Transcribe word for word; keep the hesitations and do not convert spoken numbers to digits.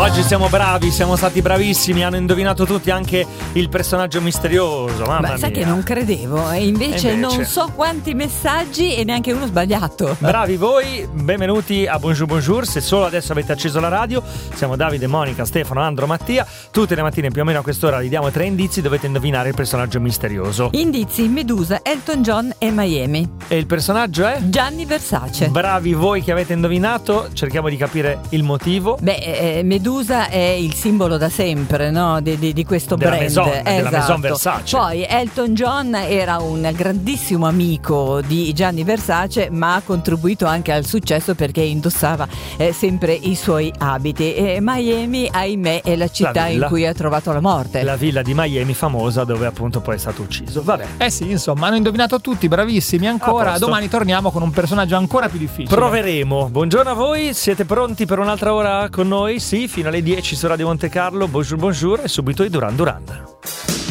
Oggi siamo bravi, siamo stati bravissimi, hanno indovinato tutti anche il personaggio misterioso, mamma Beh, sai mia. che non credevo, e invece, E invece non so quanti messaggi e neanche uno sbagliato. Bravi voi, benvenuti a Bonjour Bonjour. Se solo adesso avete acceso la radio, siamo Davide, Monica, Stefano, Andro, Mattia. Tutte le mattine più o meno a quest'ora vi diamo tre indizi, dovete indovinare il personaggio misterioso. Indizi: Medusa, Elton John e Miami. E il personaggio è? Gianni Versace. Bravi voi che avete indovinato, cerchiamo di capire il motivo. Beh, eh, Medusa è il simbolo da sempre, no? Di, di, di questo Della brand. Maison, esatto. della Maison Versace. Poi Elton John era un grandissimo amico di Gianni Versace, ma ha contribuito anche al successo perché indossava eh, sempre i suoi abiti. E Miami, ahimè, è la città La villa. in cui ha trovato la morte. La villa di Miami famosa dove appunto poi è stato ucciso. Vabbè. Eh sì, insomma, hanno indovinato tutti, bravissimi ancora. A posto. Domani torniamo con un personaggio ancora più difficile. Proveremo. Buongiorno a voi, siete pronti per un'altra ora con noi? Sì, fino alle dieci su Radio Monte Carlo. Bonjour, bonjour e subito i Duran Duran.